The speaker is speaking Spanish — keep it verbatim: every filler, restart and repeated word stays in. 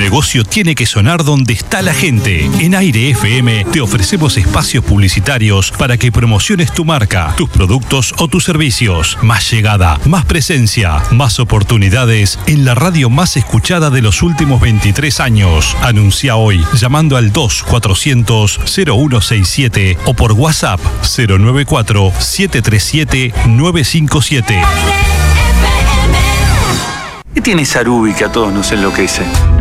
negocio tiene que sonar donde está la gente. En Aire F M te ofrecemos espacios publicitarios para que promociones tu marca, tus productos o tus servicios. Más llegada, más presencia, más oportunidades en la radio más escuchada de los últimos veintitrés años. Anuncia hoy llamando al dos cuatrocientos cero uno sesenta y siete o por WhatsApp cero nueve cuatro siete tres siete nueve cinco siete. ¿Qué tiene Sarubi que a todos nos enloquece?